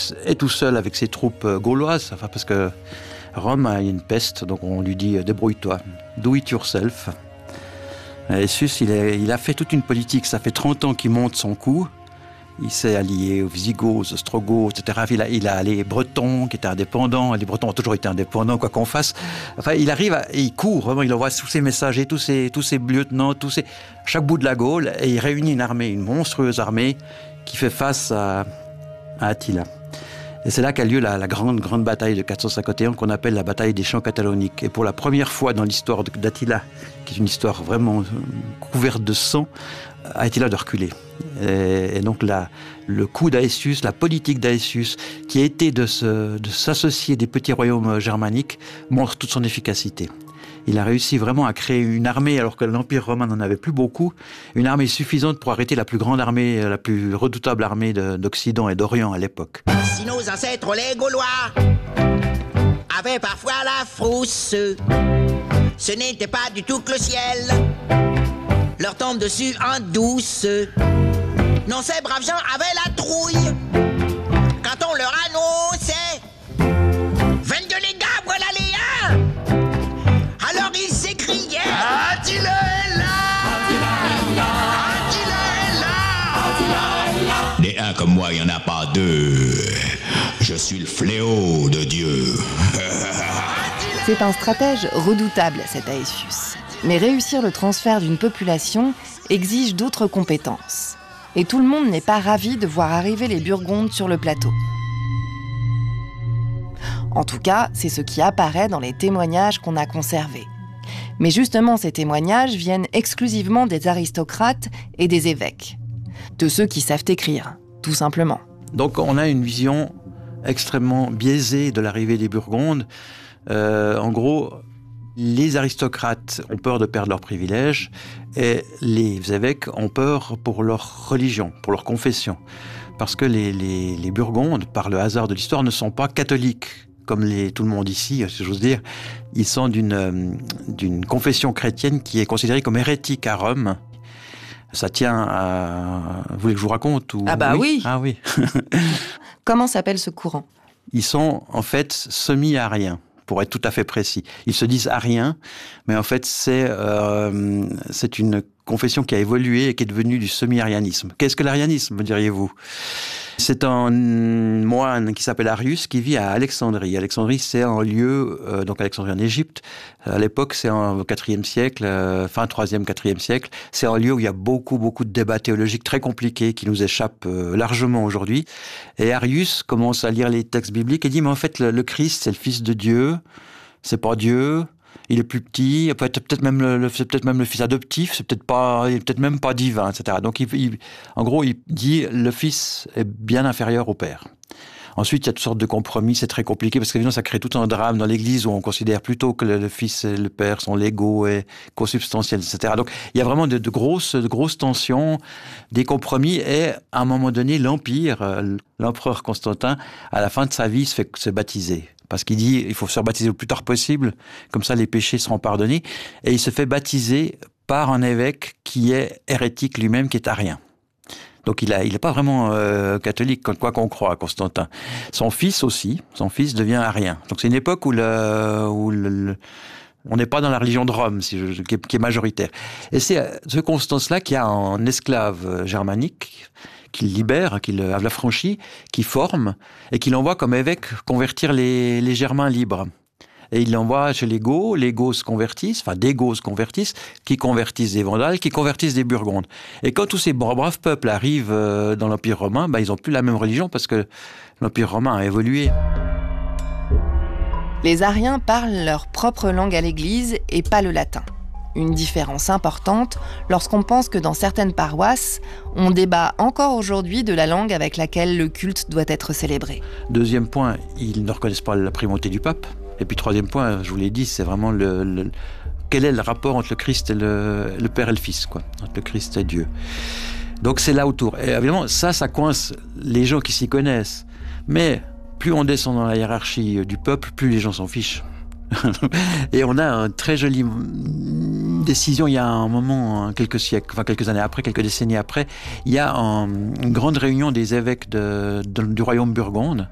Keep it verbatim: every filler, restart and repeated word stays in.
Aetius est tout seul avec ses troupes gauloises, enfin parce que Rome a une peste, donc on lui dit « débrouille-toi, do it yourself ». Aetius, il, est, il a fait toute une politique, ça fait trente ans qu'il monte son coup. Il s'est allié aux Visigoths, aux Ostrogoths, et cetera. Il a, il a les Bretons qui étaient indépendants. Les Bretons ont toujours été indépendants, quoi qu'on fasse. Enfin, il arrive, à, il court, vraiment, il envoie tous ses messagers, tous ses, tous ses lieutenants, tous ses, chaque bout de la Gaule, et il réunit une armée, une monstrueuse armée, qui fait face à, à Attila. Et c'est là qu'a lieu la, la grande, grande bataille de quatre cent cinquante et un, qu'on appelle la bataille des champs cataloniques. Et pour la première fois dans l'histoire d'Attila, qui est une histoire vraiment couverte de sang, Attila de reculer. Et, et donc la, le coup d'Aetius, la politique d'Aetius, qui a été de, se, de s'associer des petits royaumes germaniques, montre toute son efficacité. Il a réussi vraiment à créer une armée, alors que l'Empire romain n'en avait plus beaucoup, une armée suffisante pour arrêter la plus grande armée, la plus redoutable armée de, d'Occident et d'Orient à l'époque. Si nos ancêtres, les Gaulois, avaient parfois la frousse, ce n'était pas du tout que le ciel leur tombe dessus en douce. Non, ces braves gens avaient la trouille quand on leur annonçait « vingt-deux les gars, voilà les uns !» Alors ils s'écriaient « Attila est là! Attila est là! » Des uns comme moi, il n'y en a pas deux. Je suis le fléau de Dieu. C'est un stratège redoutable, cet Aetius. Mais réussir le transfert d'une population exige d'autres compétences. Et tout le monde n'est pas ravi de voir arriver les Burgondes sur le plateau. En tout cas, c'est ce qui apparaît dans les témoignages qu'on a conservés. Mais justement, ces témoignages viennent exclusivement des aristocrates et des évêques. De ceux qui savent écrire, tout simplement. Donc on a une vision extrêmement biaisée de l'arrivée des Burgondes. Euh, en gros, les aristocrates ont peur de perdre leurs privilèges et les évêques ont peur pour leur religion, pour leur confession. Parce que les, les, les Burgondes, par le hasard de l'histoire, ne sont pas catholiques, comme les, tout le monde ici, si j'ose dire. Ils sont d'une, d'une confession chrétienne qui est considérée comme hérétique à Rome. Ça tient à... Vous voulez que je vous raconte ou... Ah bah oui, oui. Ah oui. Comment s'appelle ce courant? Ils sont en fait semi-ariens, pour être tout à fait précis. Ils se disent ariens, mais en fait c'est, euh, c'est une confession qui a évolué et qui est devenue du semi-arianisme. Qu'est-ce que l'arianisme, me diriez-vous ? C'est un moine qui s'appelle Arius qui vit à Alexandrie. Alexandrie, c'est un lieu, euh, donc Alexandrie en Égypte. À l'époque, c'est au quatrième siècle, euh, fin troisième, quatrième siècle. C'est un lieu où il y a beaucoup, beaucoup de débats théologiques très compliqués qui nous échappent euh, largement aujourd'hui. Et Arius commence à lire les textes bibliques et dit, mais en fait, le, le Christ, c'est le Fils de Dieu, c'est pas Dieu. Il est plus petit, peut-être, peut-être même le, c'est peut-être même le fils adoptif, c'est peut-être pas, il est peut-être même pas divin, et cetera. Donc, il, il, en gros, il dit le fils est bien inférieur au père. Ensuite, il y a toutes sortes de compromis, c'est très compliqué parce qu'évidemment, ça crée tout un drame dans l'Église où on considère plutôt que le, le fils et le père sont légaux et consubstantiels, et cetera. Donc, il y a vraiment de, de grosses, de grosses tensions, des compromis et à un moment donné, l'Empire, l'empereur Constantin, à la fin de sa vie, se fait se baptiser. Parce qu'il dit il faut se faire baptiser le plus tard possible, comme ça les péchés seront pardonnés. Et il se fait baptiser par un évêque qui est hérétique lui-même, qui est arien. Donc il n'est il est pas vraiment euh, catholique, quoi qu'on croit, Constantin. Son fils aussi, son fils devient arien. Donc c'est une époque où, le, où le, le, on n'est pas dans la religion de Rome, si je, qui, est, qui est majoritaire. Et c'est ce Constance-là qui a un esclave germanique, qu'il libère, qu'il affranchit, qu'il forme, et qu'il envoie comme évêque convertir les, les Germains libres. Et il l'envoie chez les Goths, les Goths se convertissent, enfin des Goths se convertissent, qui convertissent des Vandales, qui convertissent des Burgondes. Et quand tous ces braves peuples arrivent dans l'Empire romain, bah, ils n'ont plus la même religion parce que l'Empire romain a évolué. Les Ariens parlent leur propre langue à l'Église et pas le latin. Une différence importante lorsqu'on pense que dans certaines paroisses, on débat encore aujourd'hui de la langue avec laquelle le culte doit être célébré. Deuxième point, ils ne reconnaissent pas la primauté du pape. Et puis troisième point, je vous l'ai dit, c'est vraiment le, le, quel est le rapport entre le Christ et le, le Père et le Fils, quoi, entre le Christ et Dieu. Donc c'est là autour. Et évidemment, ça, ça coince les gens qui s'y connaissent. Mais plus on descend dans la hiérarchie du peuple, plus les gens s'en fichent. Et on a une très jolie décision il y a un moment, quelques siècles, enfin quelques années après, quelques décennies après, il y a un, une grande réunion des évêques de, de, du royaume burgonde